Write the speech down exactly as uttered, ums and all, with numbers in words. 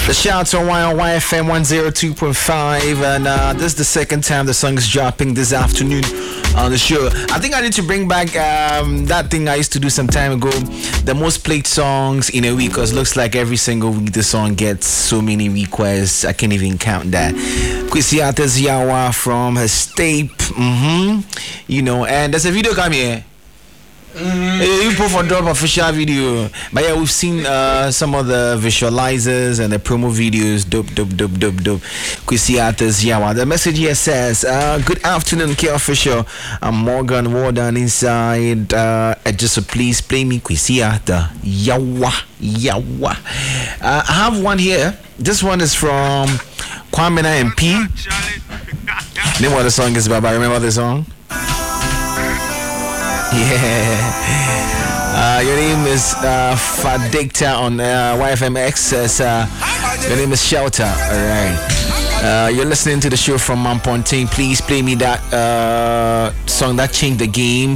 The shouts on Y on Y F M one oh two point five, and uh, this is the second time the song is dropping this afternoon on the show. I think I need to bring back um, that thing I used to do some time ago, the most played songs in a week, because looks like every single week the song gets so many requests, I can't even count that. Kwesi Arthur's Yawa from his tape, mm-hmm. you know, and there's a video coming here. Mm-hmm. You put for drop official video, but yeah, we've seen uh, some of the visualizers and the promo videos. Dope, dope, dope, dope, dope. Kwesi Arthur's Yawa. The message here says, uh, "Good afternoon, K Official. I'm Morgan Warden inside. Uh, just so please play me Kwesi Arthur Yawa, Yawa. Uh, I have one here. This one is from Kwame M P. Name what the song is about. I remember the song. Yeah. Uh, your name is uh, Fadicta on uh, Y F M X. Uh, your name is Shelter. All right. Uh, you're listening to the show from Mount Pontain. Please play me that uh, song that changed the game.